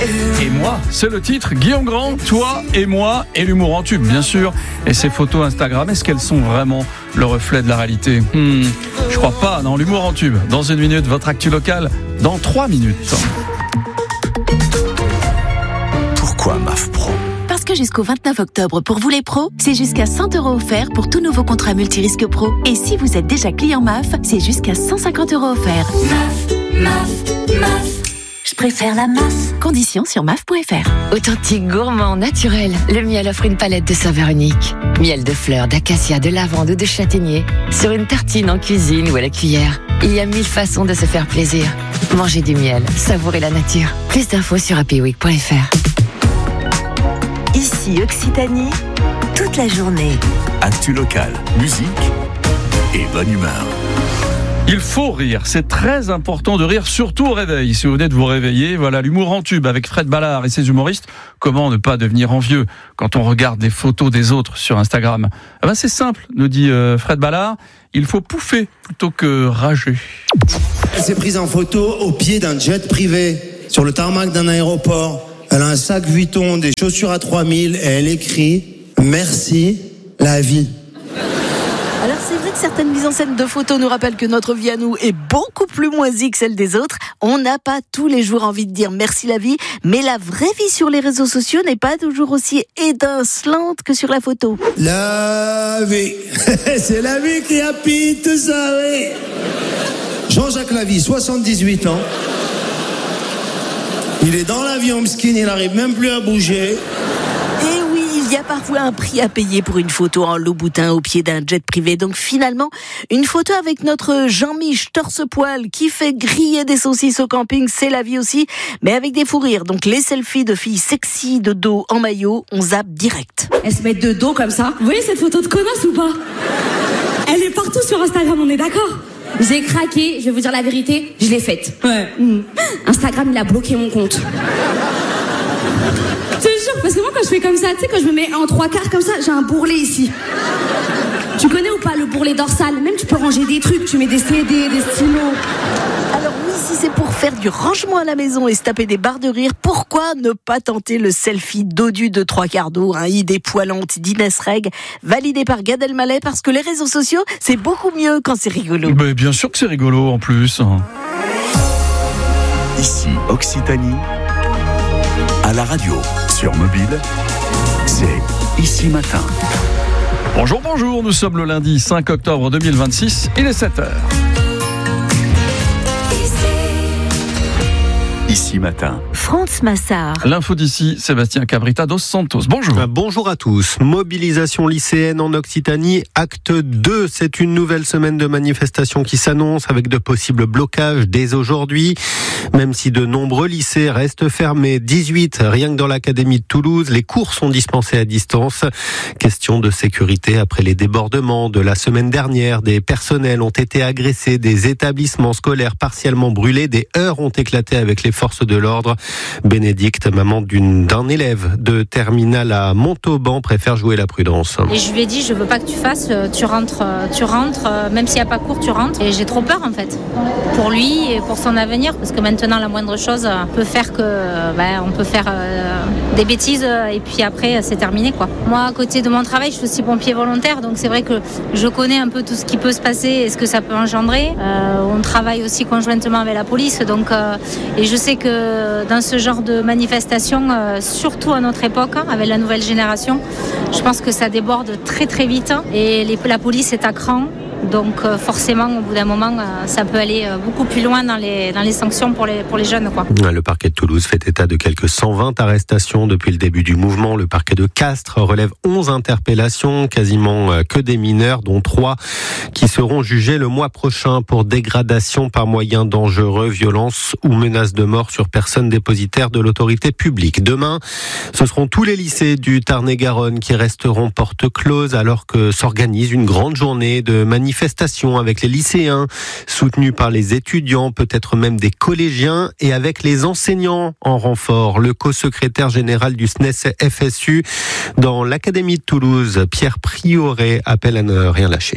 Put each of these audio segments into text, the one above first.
Et moi, c'est le titre. Guillaume Grand, toi et moi et l'humour en tube, bien sûr. Et ces photos Instagram, est-ce qu'elles sont vraiment le reflet de la réalité ? Je crois pas, non, l'humour en tube. Dans une minute, votre actu locale, dans 3 minutes. Pourquoi MAF Pro ? Parce que jusqu'au 29 octobre, pour vous les pros, c'est jusqu'à 100 € offerts pour tout nouveau contrat multirisque pro. Et si vous êtes déjà client MAF, c'est jusqu'à 150 € offerts. MAF. Je préfère la MAF. Conditions sur MAF.fr. Authentique, gourmand, naturel, le miel offre une palette de saveurs uniques. Miel de fleurs, d'acacia, de lavande ou de châtaignier. Sur une tartine, en cuisine ou à la cuillère. Il y a 1000 façons de se faire plaisir. Mangez du miel, savourez la nature. Plus d'infos sur happyweek.fr. Ici Occitanie, toute la journée. Actu locale, musique et bonne humeur. Il faut rire, c'est très important de rire, surtout au réveil. Si vous venez de vous réveiller, voilà l'humour en tube avec Fred Ballard et ses humoristes. Comment ne pas devenir envieux quand on regarde des photos des autres sur Instagram ? C'est simple, nous dit Fred Ballard, il faut pouffer plutôt que rager. Elle s'est prise en photo au pied d'un jet privé, sur le tarmac d'un aéroport. Elle a un sac Vuitton, des chaussures à 3000 et elle écrit « Merci, la vie ». Alors c'est vrai que certaines mises en scène de photos nous rappellent que notre vie à nous est beaucoup plus moisie que celle des autres. On n'a pas tous les jours envie de dire merci la vie, mais la vraie vie sur les réseaux sociaux n'est pas toujours aussi étincelante que sur la photo. La vie, c'est la vie qui habite tout ça, oui. Jean-Jacques Lavie, 78 ans. Il est dans l'avion, Mskin, il n'arrive même plus à bouger. Et oui, il y a parfois un prix à payer pour une photo en Louboutin au pied d'un jet privé. Donc finalement, une photo avec notre Jean-Mich torse-poil qui fait griller des saucisses au camping, c'est la vie aussi, mais avec des fous rires. Donc les selfies de filles sexy de dos en maillot, on zappe direct. Elles se mettent de dos comme ça. Vous voyez cette photo de connasse ou pas ? Elle est partout sur Instagram, on est d'accord ? J'ai craqué, je vais vous dire la vérité, je l'ai faite. Ouais. Instagram, il a bloqué mon compte. Je te jure, parce que moi, quand je fais comme ça, tu sais, quand je me mets en 3/4 comme ça, j'ai un bourrelet ici. Tu connais ou pas le bourrelet dorsal ? Même tu peux ranger des trucs, tu mets des CD, des stylos. Alors oui, si c'est pour faire du rangement à la maison et se taper des barres de rire, pourquoi ne pas tenter le selfie dodu de 3/4 d'eau, idée poilante d'Inès Reg, validé par Gad Elmaleh, parce que les réseaux sociaux, c'est beaucoup mieux quand c'est rigolo. Mais bien sûr que c'est rigolo en plus. Ici Occitanie, à la radio, sur mobile, c'est Ici Matin. Bonjour, nous sommes le lundi 5 octobre 2026, il est 7h. Ici Matin. France Massard. L'info d'ici, Sébastien Cabrita dos Santos. Bonjour. Bonjour à tous. Mobilisation lycéenne en Occitanie, acte 2. C'est une nouvelle semaine de manifestation qui s'annonce avec de possibles blocages dès aujourd'hui. Même si de nombreux lycées restent fermés, 18 rien que dans l'académie de Toulouse, les cours sont dispensés à distance. Question de sécurité après les débordements de la semaine dernière. Des personnels ont été agressés, des établissements scolaires partiellement brûlés, des heurts ont éclaté avec les forces de l'ordre. Bénédicte, maman d'un élève de terminale à Montauban, préfère jouer la prudence. Et je lui ai dit, je veux pas que tu fasses, tu rentres, même s'il n'y a pas cours, tu rentres. Et j'ai trop peur en fait, pour lui et pour son avenir, parce que maintenant la moindre chose peut faire on peut faire des bêtises et puis après c'est terminé quoi. Moi à côté de mon travail, je suis aussi pompier volontaire, donc c'est vrai que je connais un peu tout ce qui peut se passer et ce que ça peut engendrer. On travaille aussi conjointement avec la police, donc et je sais que dans ce genre de manifestation, surtout à notre époque, avec la nouvelle génération, je pense que ça déborde très très vite et la police est à cran. Donc forcément, au bout d'un moment, ça peut aller beaucoup plus loin dans les sanctions pour les jeunes, quoi. Le parquet de Toulouse fait état de quelques 120 arrestations depuis le début du mouvement. Le parquet de Castres relève 11 interpellations, quasiment que des mineurs, dont 3 qui seront jugés le mois prochain pour dégradation par moyens dangereux, violence ou menace de mort sur personne dépositaire de l'autorité publique. Demain, ce seront tous les lycées du Tarn-et-Garonne qui resteront porte close alors que s'organise une grande journée de manifestation avec les lycéens, soutenus par les étudiants, peut-être même des collégiens, et avec les enseignants en renfort. Le co-secrétaire général du SNES-FSU dans l'Académie de Toulouse, Pierre Prioret, appelle à ne rien lâcher.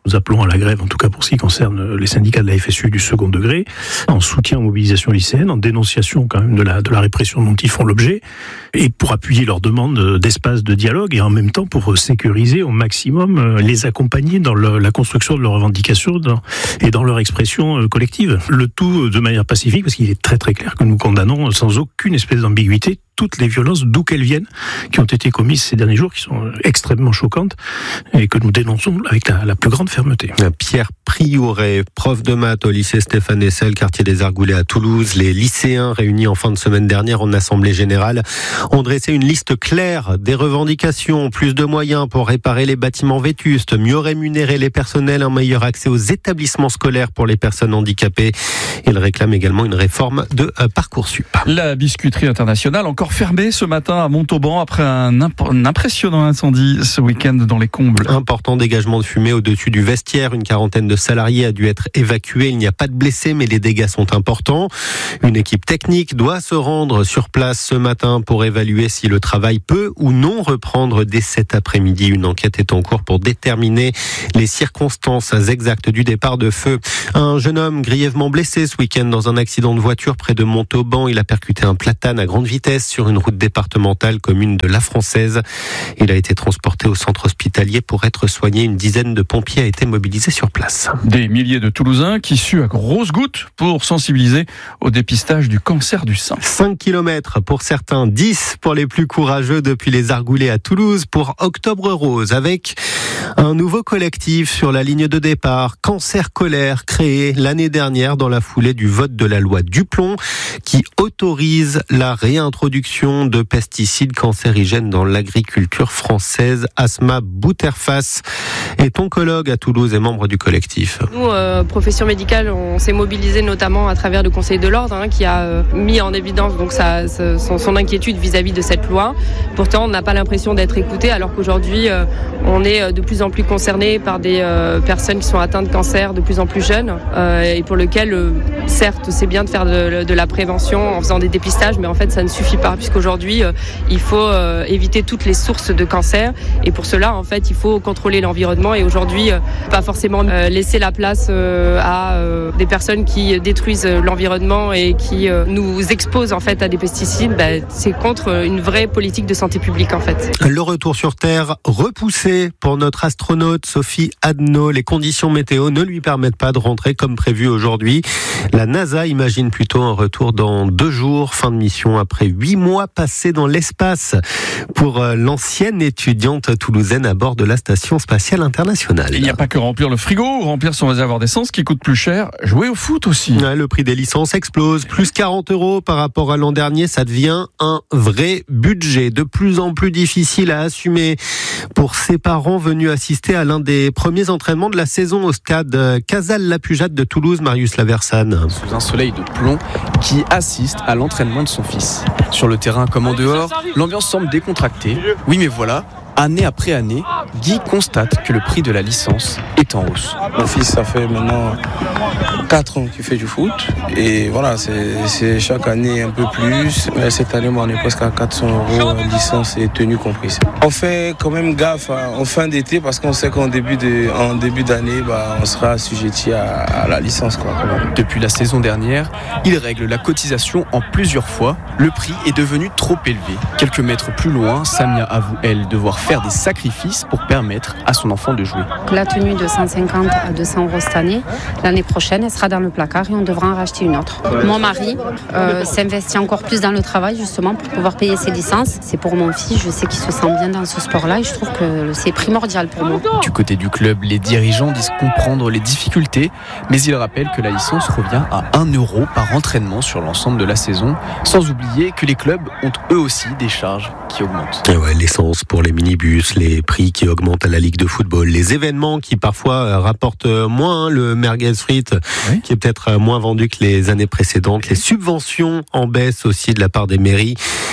Nous appelons à la grève, en tout cas pour ce qui concerne les syndicats de la FSU du second degré, en soutien aux mobilisations lycéennes, en dénonciation quand même de la répression dont ils font l'objet, et pour appuyer leurs demandes d'espace de dialogue, et en même temps pour sécuriser au maximum, les accompagner dans la construction de leurs revendications et dans leur expression collective. Le tout de manière pacifique, parce qu'il est très très clair que nous condamnons sans aucune espèce d'ambiguïté toutes les violences, d'où qu'elles viennent, qui ont été commises ces derniers jours, qui sont extrêmement choquantes et que nous dénonçons avec la plus grande fermeté. Pierre Prioret, prof de maths au lycée Stéphane Hessel, quartier des Argoulets à Toulouse. Les lycéens réunis en fin de semaine dernière en assemblée générale ont dressé une liste claire des revendications, plus de moyens pour réparer les bâtiments vétustes, mieux rémunérer les personnels, un meilleur accès aux établissements scolaires pour les personnes handicapées. Ils réclament également une réforme de Parcoursup. La biscuiterie internationale encore fermée ce matin à Montauban après un impressionnant incendie ce week-end dans les combles. Important dégagement de fumée au-dessus du vestiaire. Une quarantaine de salariés a dû être évacués. Il n'y a pas de blessés, mais les dégâts sont importants. Une équipe technique doit se rendre sur place ce matin pour évaluer si le travail peut ou non reprendre dès cet après-midi. Une enquête est en cours pour déterminer les circonstances exactes du départ de feu. Un jeune homme grièvement blessé ce week-end dans un accident de voiture près de Montauban. Il a percuté un platane à grande vitesse sur une route départementale commune de La Française. Il a été transporté au centre hospitalier pour être soigné. Une dizaine de pompiers a été mobilisés sur place. Des milliers de Toulousains qui suent à grosses gouttes pour sensibiliser au dépistage du cancer du sein. 5 km pour certains, 10 pour les plus courageux depuis les Argoulets à Toulouse pour Octobre Rose avec un nouveau collectif sur la ligne de départ. Cancer Colère, créé l'année dernière dans la foulée du vote de la loi Duplon qui autorise la réintroduction de pesticides cancérigènes dans l'agriculture française. Asma Bouterface est oncologue à Toulouse et membre du collectif. Nous, profession médicale, on s'est mobilisé notamment à travers le Conseil de l'Ordre qui a mis en évidence donc son inquiétude vis-à-vis de cette loi. Pourtant, on n'a pas l'impression d'être écouté alors qu'aujourd'hui, on est de plus en plus concerné par des personnes qui sont atteintes de cancer de plus en plus jeunes et pour lequel, certes, c'est bien de faire de la prévention en faisant des dépistages, mais en fait, ça ne suffit pas puisqu'aujourd'hui, il faut éviter toutes les sources de cancer et pour cela, en fait, il faut contrôler l'environnement et aujourd'hui, pas forcément laisser la place à des personnes qui détruisent l'environnement et qui nous exposent en fait à des pesticides. C'est contre une vraie politique de santé publique en fait. Le retour sur Terre repoussé pour notre astronaute Sophie Adno. Les conditions météo ne lui permettent pas de rentrer comme prévu aujourd'hui. La NASA imagine plutôt un retour dans 2 jours. Fin de mission après 8 mois passés dans l'espace pour l'ancienne étudiante toulousaine à bord de la Station Spatiale Internationale. Il n'y a pas que remplir le frigo ou remplir son réservoir d'essence qui coûte plus cher. Jouer au foot aussi. Le prix des licences explose. Plus 40 € par rapport à l'an dernier. Ça devient un vrai budget. De plus en plus difficile à assumer pour ses parents venus assister à l'un des premiers entraînements de la saison au stade Casal-la-Pujade de Toulouse. Marius Laversane. Sous un soleil de plomb qui assiste à l'entraînement de son fils. Sur le terrain comme en dehors, l'ambiance semble décontractée. Oui, mais voilà. Année après année, Guy constate que le prix de la licence est en hausse. Mon fils, ça fait maintenant 4 ans qu'il fait du foot. Et voilà, c'est chaque année un peu plus. Mais cette année, on est presque à 400 €, licence et tenue comprise. On fait quand même gaffe en fin d'été parce qu'on sait qu'en début d'année, on sera assujetti à la licence. Quoi, quand même. Depuis la saison dernière, il règle la cotisation en plusieurs fois. Le prix est devenu trop élevé. Quelques mètres plus loin, Samia avoue, elle, devoir faire des sacrifices pour permettre à son enfant de jouer. La tenue de 150 à 200 € cette année, l'année prochaine, elle sera dans le placard et on devra en racheter une autre. Mon mari s'investit encore plus dans le travail justement pour pouvoir payer ses licences. C'est pour mon fils, je sais qu'il se sent bien dans ce sport-là et je trouve que c'est primordial pour moi. Du côté du club, les dirigeants disent comprendre les difficultés, mais ils rappellent que la licence revient à 1 € par entraînement sur l'ensemble de la saison, sans oublier que les clubs ont eux aussi des charges qui augmentent. Et ouais, l'essence pour les minibus, les prix qui augmentent à la Ligue de football, les événements qui parfois rapportent moins, le merguez frites qui est peut-être moins vendu que les années précédentes, les subventions en baisse aussi de la part des mairies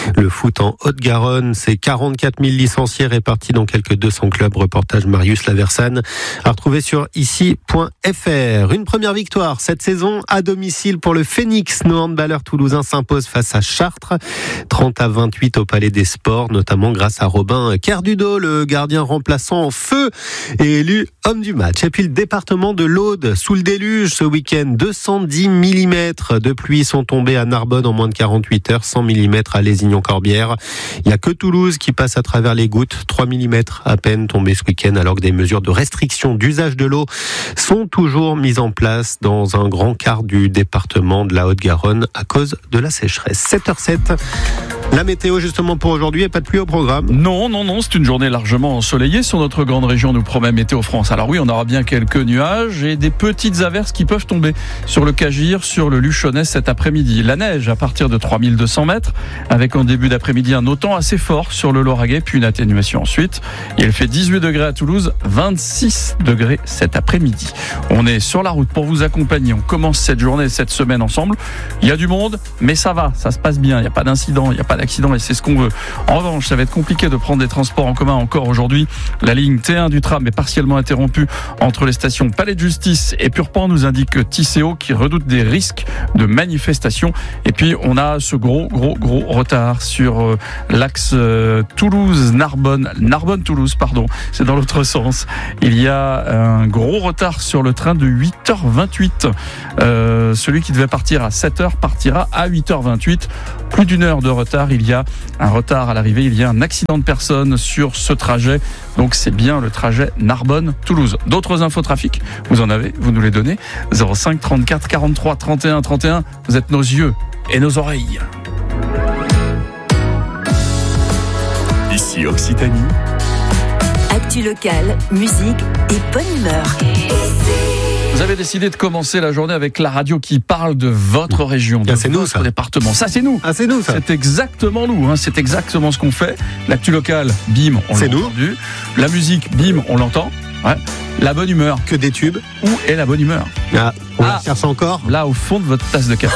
Le foot en Haute-Garonne, c'est 44 000 licenciés répartis dans quelques 200 clubs. Reportage Marius Laversane à retrouver sur ici.fr. Une première victoire cette saison à domicile pour le Phénix. Nos handballeurs toulousains s'imposent face à Chartres. 30-28 au Palais des Sports, notamment grâce à Robin Kerdudo, le gardien remplaçant en feu et élu homme du match. Et puis le département de l'Aude, sous le déluge ce week-end, 210 mm de pluie sont tombés à Narbonne en moins de 48 heures, 100 mm à Lézignan-Corbière. Il n'y a que Toulouse qui passe à travers les gouttes, 3 mm à peine tombés ce week-end, alors que des mesures de restriction d'usage de l'eau sont toujours mises en place dans un grand quart du département de la Haute-Garonne à cause de la sécheresse. 7h07. La météo justement pour aujourd'hui et pas de pluie au programme. Non, c'est une journée largement ensoleillée sur notre grande région, nous promet Météo France. Alors oui, on aura bien quelques nuages et des petites averses qui peuvent tomber sur le Cagir, sur le Luchonnais cet après-midi. La neige à partir de 3200 mètres, avec en début d'après-midi un autant assez fort sur le Lauragais, puis une atténuation ensuite. Il fait 18 degrés à Toulouse, 26 degrés cet après-midi. On est sur la route pour vous accompagner. On commence cette journée, cette semaine ensemble. Il y a du monde, mais ça va, ça se passe bien. Il n'y a pas d'incident, il n'y a pas d'accident et c'est ce qu'on veut. En revanche, ça va être compliqué de prendre des transports en commun encore aujourd'hui. La ligne T1 du tram est partiellement interrompue entre les stations Palais de Justice et Purpan, nous indique Tisséo, qui redoute des risques de manifestations. Et puis on a ce gros retard sur l'axe Narbonne-Toulouse, pardon. C'est dans l'autre sens. Il y a un gros retard sur le train de 8h28. Celui qui devait partir à 7h partira à 8h28. Plus d'une heure de retard. Il y a un retard à l'arrivée. Il y a un accident de personne sur ce trajet. Donc c'est bien le trajet Narbonne-Toulouse. D'autres infos trafic, vous en avez, vous nous les donnez. 05 34 43 31 31. Vous êtes nos yeux et nos oreilles. Ici Occitanie. Actu locale, musique et bonne humeur. Vous avez décidé de commencer la journée avec la radio qui parle de votre région, de votre département. Ça, c'est nous. C'est nous, ça. C'est exactement nous. C'est exactement ce qu'on fait. L'actu locale, bim, on l'a entendu. La musique, bim, on l'entend. Ouais. La bonne humeur. Que des tubes. Où est la bonne humeur? On la cherche encore. Là, au fond de votre tasse de café.